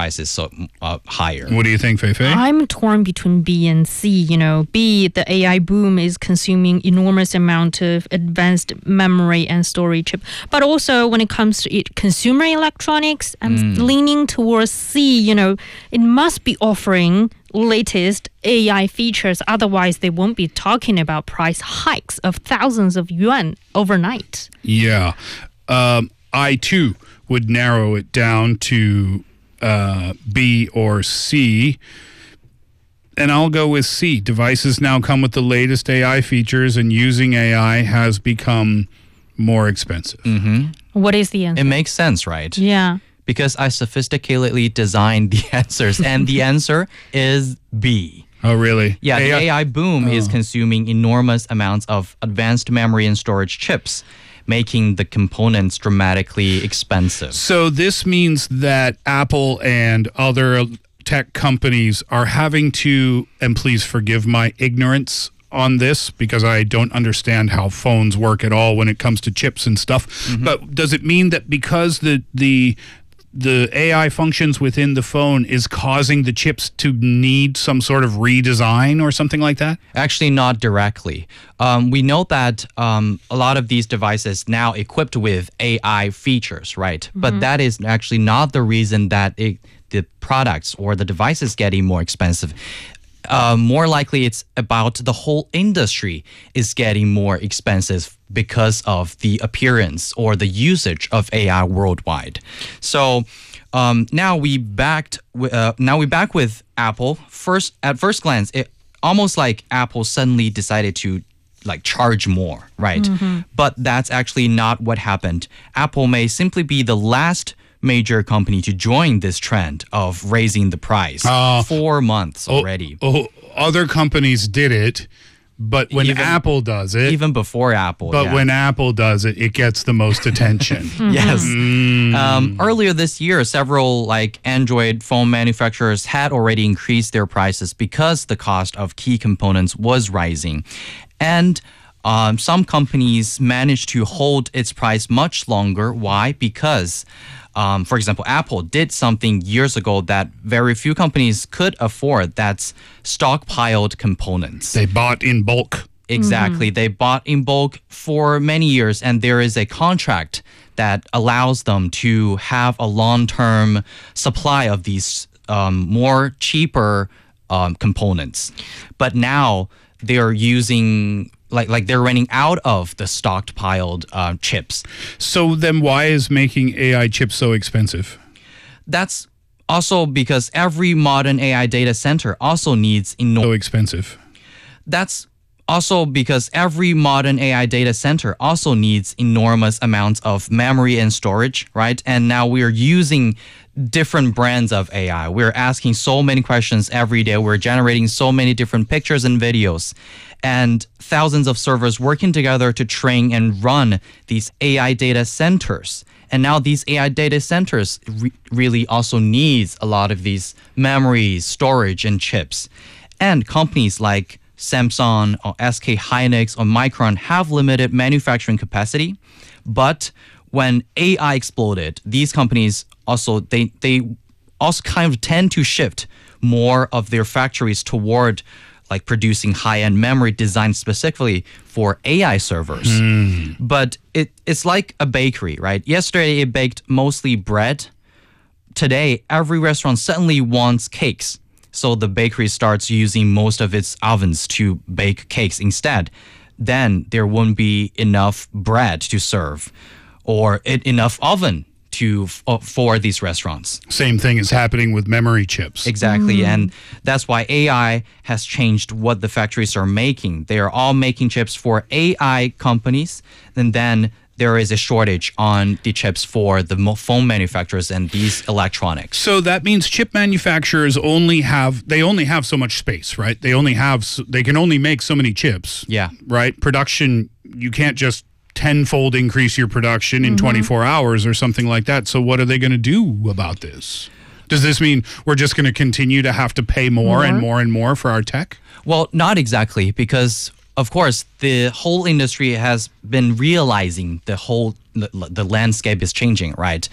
prices so higher. What do you think, Fei Fei? I'm torn between B and C. B, the AI boom is consuming enormous amount of advanced memory and storage chip. But also when it comes to consumer electronics, I'm leaning towards C. It must be offering latest AI features. Otherwise, they won't be talking about price hikes of thousands of yuan overnight. Yeah. I, too, would narrow it down to B or C. And I'll go with C. Devices now come with the latest AI features, and using AI has become more expensive. What is the answer? It makes sense, right? Yeah. Because I sophisticatedly designed the answers, and the answer is B. Oh, really? Yeah, the AI boom is consuming enormous amounts of advanced memory and storage chips, making the components dramatically expensive. So this means that Apple and other tech companies are having to, and please forgive my ignorance on this because I don't understand how phones work at all when it comes to chips and stuff. But does it mean that because the AI functions within the phone is causing the chips to need some sort of redesign or something like that? Actually, not directly. We know that a lot of these devices now equipped with AI features, right? But that is actually not the reason that the products or the devices getting more expensive. More likely, it's about the whole industry is getting more expensive because of the appearance or the usage of AI worldwide. So now we back with Apple. At first glance, it almost like Apple suddenly decided to charge more, right? But that's actually not what happened. Apple may simply be the last major company to join this trend of raising the price 4 months already. Other companies did it, but when Apple does it... Even before Apple, But when Apple does it, it gets the most attention. Yes. Earlier this year, several Android phone manufacturers had already increased their prices because the cost of key components was rising. And some companies managed to hold its price much longer. Why? Because... for example, Apple did something years ago that very few companies could afford. That's stockpiled components. They bought in bulk. Exactly. They bought in bulk for many years, and there is a contract that allows them to have a long-term supply of these more cheaper components. But now they're using... they're running out of the stockpiled chips. So then why is making AI chips so expensive? That's also because every modern AI data center also needs So expensive. That's also because every modern AI data center also needs enormous amounts of memory and storage, right? And now we are using different brands of AI. We're asking so many questions every day. We're generating so many different pictures and videos, and thousands of servers working together to train and run these AI data centers. And now these AI data centers really also needs a lot of these memories, storage, and chips. And companies like Samsung or SK Hynix or Micron have limited manufacturing capacity, but when AI exploded, these companies also they also kind of tend to shift more of their factories toward producing high-end memory designed specifically for AI servers. But it's like a bakery, right? Yesterday it baked mostly bread. Today every restaurant suddenly wants cakes. So the bakery starts using most of its ovens to bake cakes instead. Then there won't be enough bread to serve or enough oven for these restaurants. Same thing is happening with memory chips. Exactly. And that's why AI has changed what the factories are making. They are all making chips for AI companies, and then there is a shortage on the chips for the phone manufacturers and these electronics. So that means chip manufacturers only have so much space, right? They can only make so many chips. Yeah. Right? Production, you can't just tenfold increase your production in 24 hours or something like that. So what are they going to do about this? Does this mean we're just going to continue to have to pay more and more and more for our tech? Well, not exactly, because of course the whole industry has been realizing the landscape is changing, right?